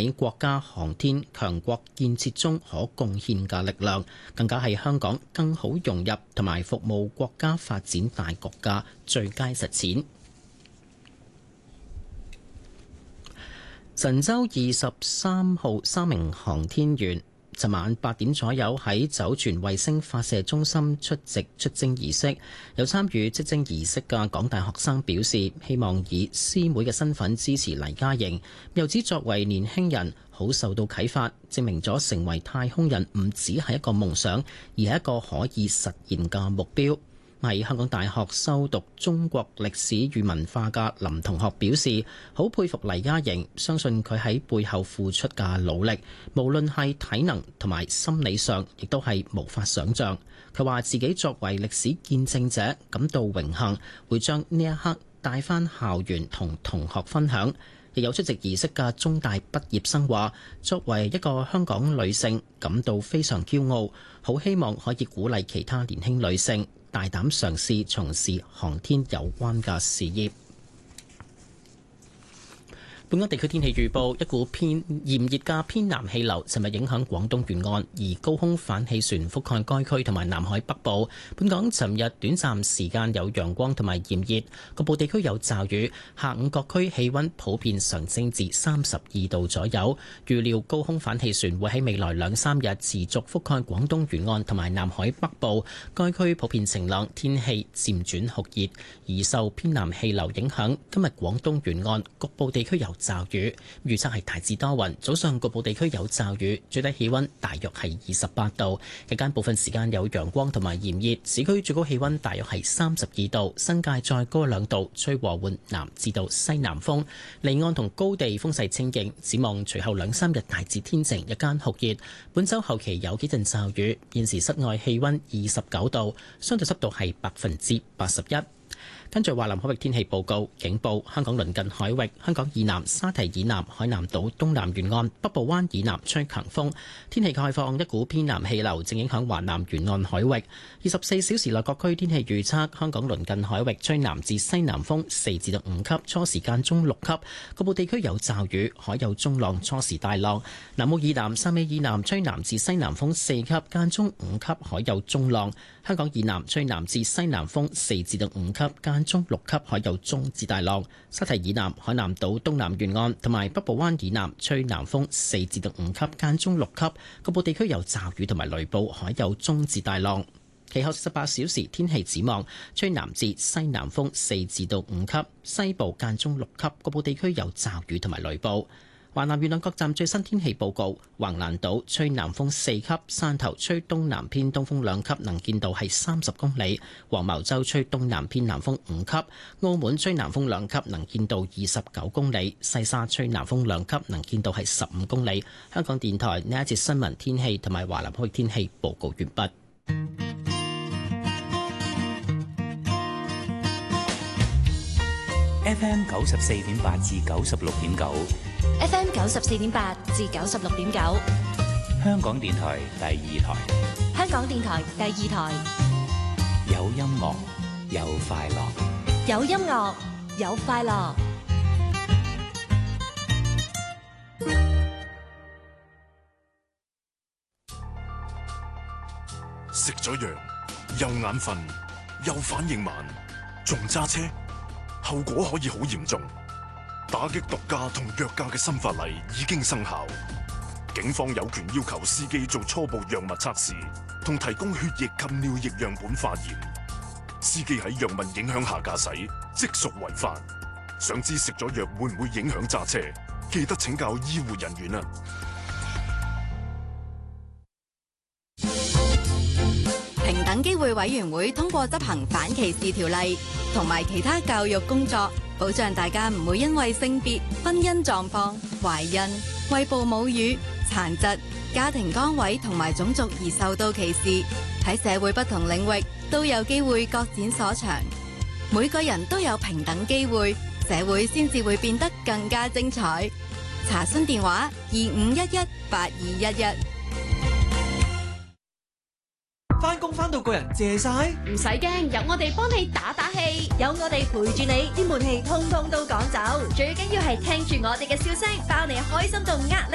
喺國家航天強國建設中可貢獻嘅力量，更加係香港更好融入同埋服務國家發展大局嘅最佳實踐。神舟23號3名航天員尋晚8點左右喺酒泉衛星發射中心出席出征儀式。有參與出征儀式嘅港大學生表示，希望以師妹嘅身份支持黎嘉瑩。又指作為年輕人好受到啟發，證明咗成為太空人唔只係一個夢想，而係一個可以實現嘅目標。喺香港大學修讀中國歷史與文化嘅林同學表示，好佩服黎嘉瑩，相信佢喺背後付出嘅努力，無論係體能同埋心理上，亦都係無法想像。佢話自己作為歷史見證者感到榮幸，會將呢一刻帶返校園同同學分享。亦有出席儀式嘅中大畢業生話，作為一個香港女性，感到非常驕傲，好希望可以鼓勵其他年輕女性大膽嘗試從事航天有關嘅事業。本港地區天氣預報，一股炎熱嘅偏南氣流尋日影響廣東沿岸，而高空反氣旋覆蓋該區同埋南海北部。本港尋日短暫時間有陽光同埋炎熱，局部地區有驟雨。下午各區氣溫普遍上升至32度左右。預料高空反氣旋會喺未來2-3日持續覆蓋廣東沿岸同埋南海北部，該區普遍晴朗，天氣漸轉酷熱。而受偏南氣流影響，今日廣東沿岸局部地區有驟雨，預測係大致多雲，早上局部地區有驟雨，最低氣溫大約係28度，日間部分時間有陽光同埋炎熱，市區最高氣溫大約係32度，新界再高2度，吹和緩南至到西南風，離岸同高地風勢清勁。展望隨後2-3日大致天晴，日間酷熱，本週後期有幾陣驟雨。現時室外氣溫29度，相對濕度係81%。跟住華南海域天氣報告，警報：香港鄰近海域、香港以南、沙堤以南、海南島東南沿岸、北部灣以南吹強風。天氣概況：一股偏南氣流正影響華南沿岸海域。24小時內各區天氣預測：香港鄰近海域吹南至西南風4至5級，初時間中6級，局部地區有驟雨，海有中浪，初時大浪。南澳以南、汕尾以南吹南至西南風4級，間中5級，海有中浪。香港以南吹南至西南風4至5級，間中6級，海有中至大浪。沙堤以南、海南島東南沿岸同埋北部灣以南吹南風4至5級，間中6級，局部地區有驟雨同埋雷暴，海有中至大浪。其後18小時天氣展望，吹南至西南風4至5級，西部間中6級，局部地區有驟雨同埋雷暴。華南沿岸各站最新天氣報告：橫瀾島吹南風4級，汕頭吹東南偏東風2級，能見度係30公里；黃茅洲吹東南偏南風5級，澳門吹南風2級，能見度29公里；西沙吹南風2級，能見度係15公里。香港電台呢一節新聞天氣同埋華南海域天氣報告完畢。 FM 94.8至96.9 FM 94.8至96.9， 香港電台第2台， 香港電台第2台， 有音樂有快樂， 有音樂有快樂。 食咗藥又眼瞓又反應慢，仲揸車，後果可以好嚴重。打擊毒駕同藥駕嘅新法例已經生效，警方有權要求司機做初步藥物測試，同提供血液及尿液樣本化驗。司機喺藥物影響下駕駛，即屬違法。想知食咗藥會唔會影響揸車？記得請教醫護人員啊！ 平等機會委員會通過執行反歧視條例同埋其他教育工作，保障大家唔會因為性別、婚姻狀況、懷孕、餵哺母乳、殘疾、家庭崗位同埋種族而受到歧視。喺社會不同領域都有機會各展所長。每個人都有平等機會，社會先至會變得更加精彩。查詢電話25118211。 返工返到個人謝晒， 唔使驚，有我哋幫你打打氣，有我哋陪住你，啲悶氣通通都趕走。最緊要係聽住我哋嘅笑聲，包你開心到呃你。